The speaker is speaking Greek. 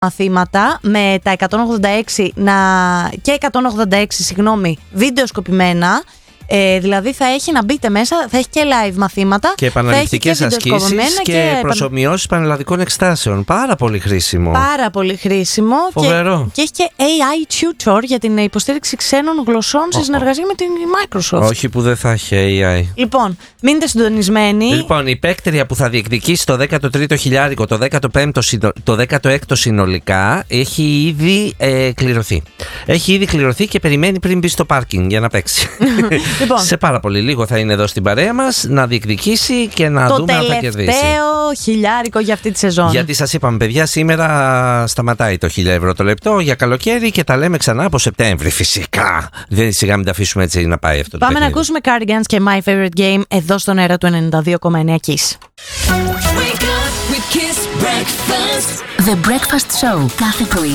μαθήματα με τα 186 βίντεο σκοπημένα. Δηλαδή θα έχει να μπείτε μέσα, θα έχει και live μαθήματα και επαναληπτικές ασκήσεις και προσομοιώσεις πανελλαδικών εξετάσεων. Πάρα πολύ χρήσιμο. Πάρα πολύ χρήσιμο. Φοβερό. Και έχει και AI Tutor για την υποστήριξη ξένων γλωσσών σε συνεργασία με την Microsoft. Όχι που δεν θα έχει AI. Λοιπόν, μείνετε συντονισμένοι. Λοιπόν, η παίκτρια που θα διεκδικήσει το 13ο χιλιάρικο, το 16ο συνολικά, έχει ήδη κληρωθεί. Έχει ήδη κληρωθεί και περιμένει πριν μπει στο πάρκινγκ για να παίξει. Λοιπόν, σε πάρα πολύ λίγο θα είναι εδώ στην παρέα μας να διεκδικήσει και να δούμε αν θα κερδίσει. Το τελευταίο χιλιάρικο για αυτή τη σεζόν. Γιατί σας είπαμε, παιδιά, σήμερα σταματάει το 1.000 ευρώ το λεπτό για καλοκαίρι και τα λέμε ξανά από Σεπτέμβρη, φυσικά. Δεν σιγά μην τα αφήσουμε έτσι να πάει αυτό. Πάμε να ακούσουμε Cardigans και My Favorite Game εδώ στον αέρα του 92,9 Kiss. The Breakfast Show κάθε πρωί